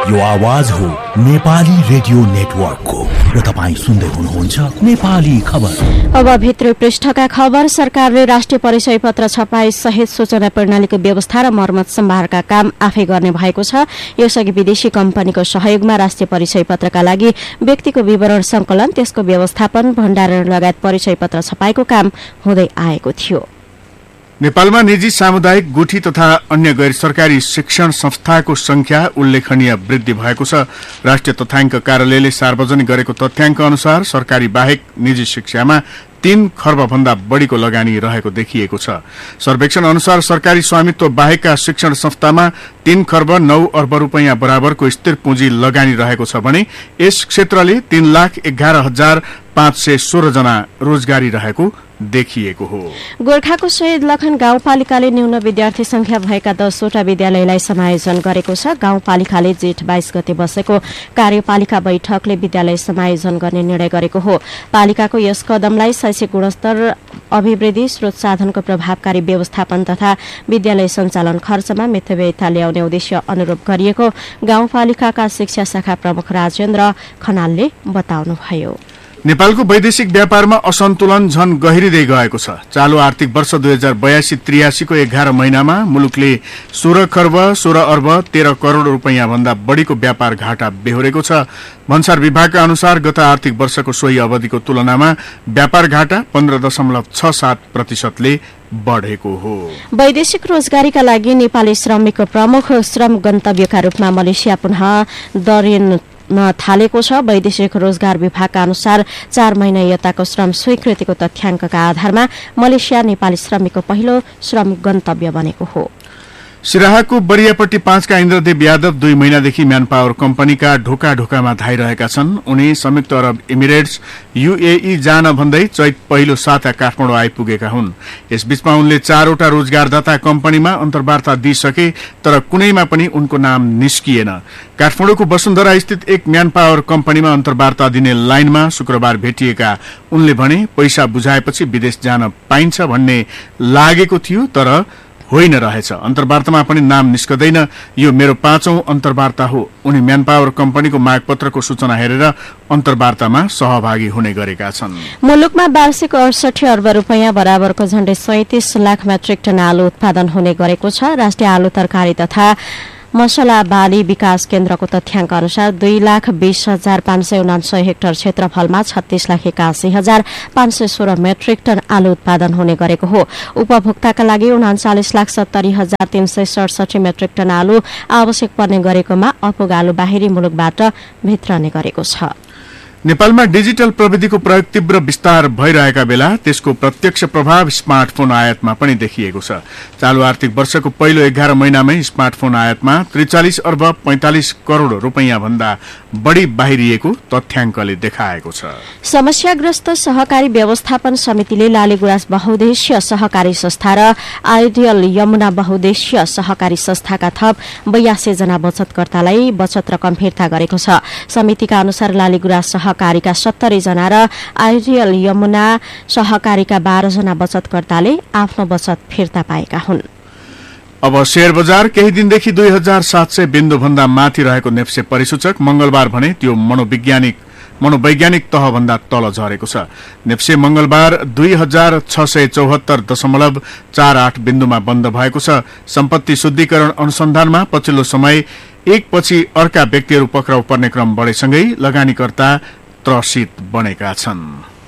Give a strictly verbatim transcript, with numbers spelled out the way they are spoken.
यो आवाज हो नेपाली रेडियो नेटवर्कको र तपाईँ सुन्दै हुनुहुन्छ नेपाली खबर। अब भित्री पृष्ठका खबर। सरकारले राष्ट्रिय परिचय पत्र छपाई सहित सूचना प्रणालीको व्यवस्था र मर्मत सम्भारका काम आफै गर्ने भएको छ। यसअघि विदेशी कम्पनीको सहयोगमा राष्ट्रिय परिचय पत्रका लागि व्यक्तिको विवरण संकलन, त्यसको व्यवस्थापन, भण्डारण लगायत परिचय पत्र छपाईको काम हुँदै आएको थियो। नेपालमा निजी, सामुदायिक, गुठी तथा अन्य गैर सरकारी शिक्षण संस्थाको संख्या उल्लेखनीय वृद्धि भएको छ। राष्ट्रिय तथ्याङ्क कार्यालयले सार्वजनिक गरेको तथ्याङ्क अनुसार सरकारी बाहेक निजी शिक्षामा तीन खर्ब भन्दा बढ़ीको लगानी रहेको देखिएको छ। सर्वेक्षण अनुसार सरकारी स्वामित्व बाहेकका शिक्षण संस्थामा तीन खर्ब नौ अर्ब रूपियाँ बराबरको स्थिर पुँजी लगानी रहेको छ भने यस क्षेत्रले तीन लाख एघार हजार पाँच सय सोह्र जना रोजगारी रहेको देखिएको हो। गोर्खाको शहीद लखन गाउँपालिकाले न्यून विद्यार्थी संख्या भएका दसवटा विद्यालयलाई समायोजन गरेको छ। गाउँपालिकाले जेठ बाइस गते बसेको कार्यपालिका बैठकले विद्यालय समायोजन गर्ने निर्णय गरेको हो। पालिकाको यस कदमलाई शैक्षिक गुणस्तर, अभिवृद्धि, स्रोत साधनको प्रभावकारी व्यवस्थापन तथा विद्यालय सञ्चालन खर्चमा मितव्ययता ल्याउने उद्देश्य अनुरूप गरिएको गाउँपालिकाका शिक्षा शाखा प्रमुख राजेन्द्र खनालले बताउनुभयो। नेपालको वैदेशिक व्यापारमा असन्तुलन झन गहिरिँदै गएको छ। चालू आर्थिक वर्ष दुई हजार बयासी त्रियासीको एघार महिनामा मुलुकले सोह्र खर्ब सोह्र अर्ब तेह्र करोड़ रूपियाँ भन्दा बढ़ीको व्यापार घाटा बेहोरेको छ। भन्सार विभागका अनुसार गत आर्थिक वर्षको सोही अवधिको तुलनामा व्यापार घाटा पन्ध्र दशमलव छ सात प्रतिशतले बढ़ेको हो। वैदेशिक रोजगारीका लागि नेपाली श्रमिकको प्रमुख श्रम गन्तव्यका रूपमा मलेसिया पुनः दरिन थालेको छ। वैदेशिक रोजगार विभागका अनुसार चार महिना यताको श्रम स्वीकृतिको तथ्याङ्कका आधारमा मलेसिया नेपाली श्रमिकको पहिलो श्रम गन्तव्य बनेको हो। सिराहाको बरियापट्टी पाँचका इन्द्रदेव यादव दुई महिनादेखि म्यान पावर कम्पनीका ढोका ढोकामा धाइरहेका छन्। उनी संयुक्त अरब इमिरेट्स यूएई जान भन्दै चैत पहिलो साता काठमाडौँ आइपुगेका हुन्। यसबीचमा उनले चारवटा रोजगारदाता कम्पनीमा अन्तर्वार्ता दिइसके तर कुनैमा पनि उनको नाम निस्किएन। काठमाडौँको वसुन्धरा स्थित एक म्यान पावर कम्पनीमा अन्तर्वार्ता दिने लाइनमा शुक्रबार भेटिएका उनले भने पैसा बुझाएपछि विदेश जान पाइन्छ भन्ने लागेको थियो तर होइन रहेछ। अन्तर्वार्तामा पनि नाम निस्कदैन। यो मेरो पाँचौं अन्तर्वार्ता हो। उनी म्यान पावर कम्पनीको मागपत्रको सूचना हेरेर अन्तर्वार्तामा सहभागी हुने गरेका छन्। मुलुकमा वार्षिक अडसठी अर्ब रूपियाँ बराबरको झण्डै सैंतीस लाख मेट्रिक टन आलु उत्पादन हुने गरेको छ। राष्ट्रिय आलु तरकारी तथा मसला बाली विकास केन्द्रको तथ्याङ्क अनुसार दुई लाख बीस हजार पाँच सय उनासय हेक्टर क्षेत्रफलमा छत्तीस लाख एकासी हजार पाँच सय सोह्र मेट्रिक टन आलु उत्पादन हुने गरेको हो। उपभोक्ताका लागि उनाचालिस लाख सत्तरी हजार तीन सय सडसठी मेट्रिक टन आलु आवश्यक पर्ने गरेकोमा अपुग आलु बाहिरी मुलुकबाट भित्रने गरेको छ। नेपालमा डिजिटल प्रविधिको प्रयोग तीव्र विस्तार भइरहेका बेला त्यसको प्रत्यक्ष प्रभाव स्मार्टफोन आयातमा पनि देखिएको छ। चालू आर्थिक वर्षको पहिलो एघार महिनामै स्मार्टफोन आयातमा त्रिचालिस अर्ब पैंतालिस करोड़ रूपियाँ भन्दा बढ़ी बाहिरिएको तथ्याङ्कले देखाएको छ। समस्याग्रस्त सहकारी व्यवस्थापन समितिले लालीगुराँस बहुद्देश्य सहकारी संस्था र आइडियल यमुना बहुद्देश्य सहकारी संस्थाका थप बयासी जना बचतकर्तालाई बचत रकम फिर्ता गरेको छ। समितिका अनुसार लालीगुराँस सहकारीका सत्तरी जना र आइडियल यमुना सहकारीका बाह्र जना बचतकर्ताले आफ्नो बचत फिर्ता पाएका हुन्। अब शेयर बजार केही दिनदेखि दुई हजार सात सय बिन्दु भन्दा माथि रहेको नेप्से परिसूचक मंगलबार भने त्यो मनोवैज्ञानिक मनोवैज्ञानिक तहभन्दा तल झरेको छ। नेप्से मंगलबार दुई हजार छ सय चौहत्तर दशमलव चार आठ बिन्दुमा बन्द भएको छ। सम्पत्ति शुद्धिकरण अनुसन्धानमा पछिल्लो समय एक पछि अर्का व्यक्तिहरू पक्राउ पर्ने क्रम बढेसँगै लगानीकर्ता त्रसित बनेका छन्।